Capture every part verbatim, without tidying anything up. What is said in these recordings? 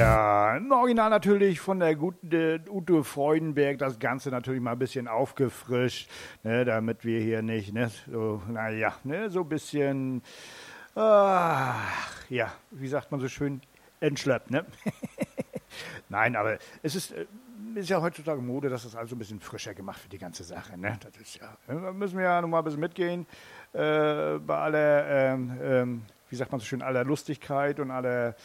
Ja, im Original natürlich von der guten äh, Ute Freudenberg, das Ganze natürlich mal ein bisschen aufgefrischt, ne, damit wir hier nicht, ne, so, naja, ne, so ein bisschen, ah, ja, wie sagt man so schön, entschleppt, ne? Nein, aber es ist, äh, ist ja heutzutage Mode, dass das alles so ein bisschen frischer gemacht wird, die ganze Sache, ne? Das ist ja, da müssen wir ja noch mal ein bisschen mitgehen, äh, bei aller, ähm, ähm, wie sagt man so schön, aller Lustigkeit und aller.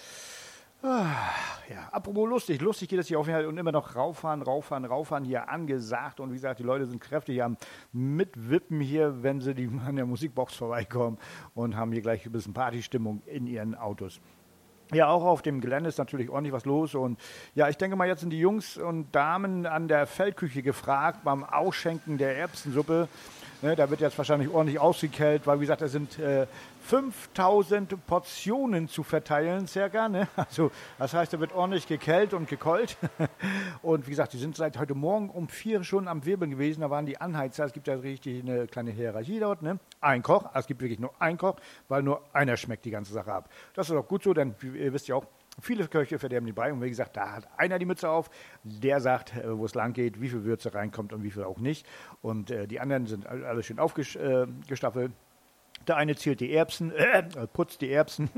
Ah, ja, apropos lustig, lustig geht es hier auf jeden Fall und immer noch rauffahren, rauffahren, rauffahren hier angesagt und wie gesagt, die Leute sind kräftig am Mitwippen hier, wenn sie die, an der Musikbox vorbeikommen und haben hier gleich ein bisschen Partystimmung in ihren Autos. Ja, auch auf dem Gelände ist natürlich ordentlich was los und ja, ich denke mal, jetzt sind die Jungs und Damen an der Feldküche gefragt beim Ausschenken der Erbsensuppe. Ne, da wird jetzt wahrscheinlich ordentlich ausgekellt, weil wie gesagt, es sind äh, fünftausend Portionen zu verteilen circa. Ne? Also das heißt, da wird ordentlich gekellt und gekeult. Und wie gesagt, die sind seit heute Morgen um vier schon am Wirbeln gewesen. Da waren die Anheizer. Es gibt ja richtig eine kleine Hierarchie dort. Ne? Ein Koch, es gibt wirklich nur einen Koch, weil nur einer schmeckt die ganze Sache ab. Das ist auch gut so, denn ihr wisst ja auch, viele Köche verderben die Brei und wie gesagt, da hat einer die Mütze auf, der sagt, wo es lang geht, wie viel Würze reinkommt und wie viel auch nicht. Und äh, die anderen sind alle schön aufgestaffelt. Der eine zählt die Erbsen, äh, putzt die Erbsen,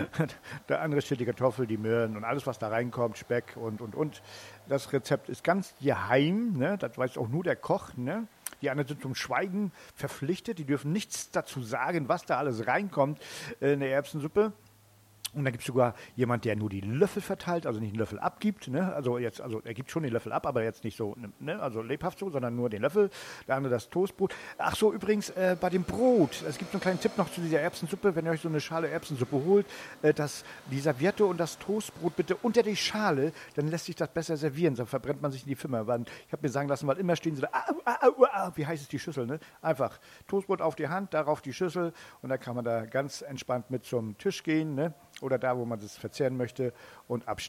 der andere schält die Kartoffel, die Möhren und alles, was da reinkommt, Speck und, und, und. Das Rezept ist ganz geheim, ne? Das weiß auch nur der Koch. Ne? Die anderen sind zum Schweigen verpflichtet, die dürfen nichts dazu sagen, was da alles reinkommt in der Erbsensuppe. Und dann gibt es sogar jemand, der nur die Löffel verteilt, also nicht einen Löffel abgibt. Ne? Also jetzt, also er gibt schon den Löffel ab, aber jetzt nicht so, ne? Also lebhaft so, sondern nur den Löffel. Der andere das Toastbrot. Ach so, übrigens äh, bei dem Brot. Es gibt so einen kleinen Tipp noch zu dieser Erbsensuppe. Wenn ihr euch so eine Schale Erbsensuppe holt, äh, dass die Serviette und das Toastbrot bitte unter die Schale, dann lässt sich das besser servieren. Sonst verbrennt man sich in die Finger. Weil ich habe mir sagen lassen, weil immer stehen sie da, ah, ah, ah, ah, wie heißt es die Schüssel? Ne? Einfach Toastbrot auf die Hand, darauf die Schüssel und dann kann man da ganz entspannt mit zum Tisch gehen, ne? Oder da, wo man das verzehren möchte und abstellen.